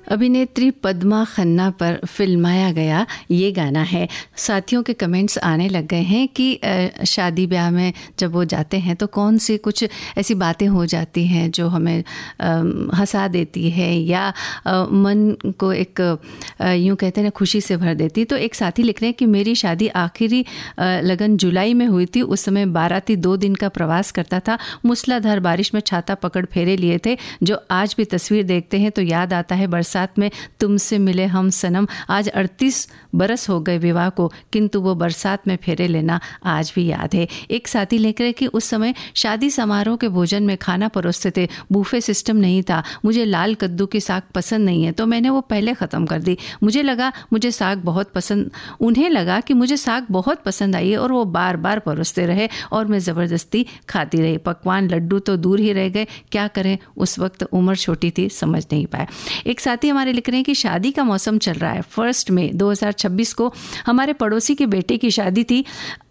अभिनेत्री पद्मा खन्ना पर फिल्माया गया ये गाना है। साथियों के कमेंट्स आने लग गए हैं कि शादी ब्याह में जब वो जाते हैं तो कौन सी कुछ ऐसी बातें हो जाती हैं जो हमें हंसा देती है या मन को एक यूँ कहते हैं ना खुशी से भर देती। तो एक साथी लिख रहे हैं कि मेरी शादी आखिरी लगन जुलाई में हुई थी। उस समय बाराती 2 दिन का प्रवास करता था। मूसलाधार बारिश में छाता पकड़ फेरे लिए थे। जो आज भी तस्वीर देखते हैं तो याद आता है बरसात में तुमसे मिले हम सनम। आज 38 बरस हो गए विवाह को, किंतु वो बरसात में फेरे लेना आज भी याद है। एक साथी लिख रहे कि उस समय शादी समारोह के भोजन में खाना परोसते थे, बूफे सिस्टम नहीं था। मुझे लाल कद्दू की साग पसंद नहीं है तो मैंने वो पहले ख़त्म कर दी। मुझे लगा मुझे साग बहुत पसंद, उन्हें लगा कि मुझे साग बहुत पसंद आई है और वो बार बार परोसते रहे और मैं ज़बरदस्ती खाती रही। पकवान लड्डू तो दूर ही रह गए, क्या करें, उस वक्त उम्र छोटी थी, समझ नहीं पाए। एक साथी हमारे लिख रहे हैं कि शादी का मौसम चल रहा है। 1 मई 2026 को हमारे पड़ोसी के बेटे की शादी थी।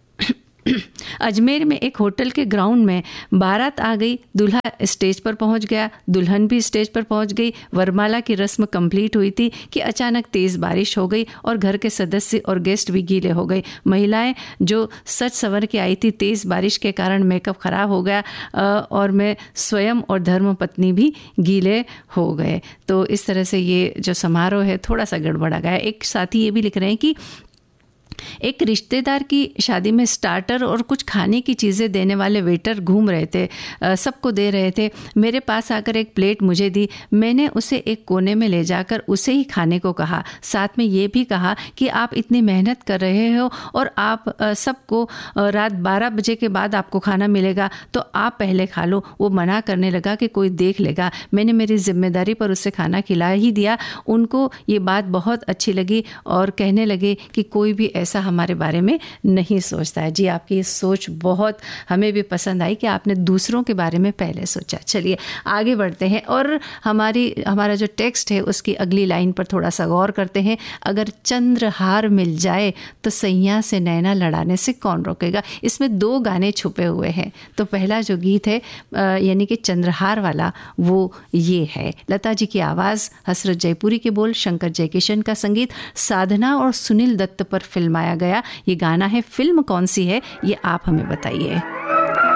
अजमेर में एक होटल के ग्राउंड में बारात आ गई। दूल्हा स्टेज पर पहुंच गया, दुल्हन भी स्टेज पर पहुंच गई। वरमाला की रस्म कंप्लीट हुई थी कि अचानक तेज़ बारिश हो गई और घर के सदस्य और गेस्ट भी गीले हो गए। महिलाएं जो सच संवर के आई थी, तेज़ बारिश के कारण मेकअप ख़राब हो गया और मैं स्वयं और धर्मपत्नी भी गीले हो गए। तो इस तरह से ये जो समारोह है थोड़ा सा गड़बड़ा गया। एक साथी ये भी लिख रहे हैं कि एक रिश्तेदार की शादी में स्टार्टर और कुछ खाने की चीज़ें देने वाले वेटर घूम रहे थे, सबको दे रहे थे। मेरे पास आकर एक प्लेट मुझे दी। मैंने उसे एक कोने में ले जाकर उसे ही खाने को कहा। साथ में ये भी कहा कि आप इतनी मेहनत कर रहे हो और आप सबको रात 12 बजे के बाद आपको खाना मिलेगा तो आप पहले खा लो। वो मना करने लगा कि कोई देख लेगा। मैंने मेरी जिम्मेदारी पर उसे खाना खिला ही दिया। उनको ये बात बहुत अच्छी लगी और कहने लगे कि कोई भी ऐसा हमारे बारे में नहीं सोचता है। जी, आपकी ये सोच बहुत हमें भी पसंद आई कि आपने दूसरों के बारे में पहले सोचा। चलिए आगे बढ़ते हैं और हमारा जो टेक्स्ट है उसकी अगली लाइन पर थोड़ा सा गौर करते हैं। अगर चंद्रहार मिल जाए तो सैया से नैना लड़ाने से कौन रोकेगा। इसमें 2 गाने छुपे हुए हैं। तो पहला जो गीत है यानी कि चंद्रहार वाला, वो ये है। लता जी की आवाज़, हसरत जयपुरी के बोल, शंकर जयकिशन का संगीत, साधना और सुनील दत्त पर फिल्माया गया ये गाना है। फिल्म कौन सी है ये आप हमें बताइए।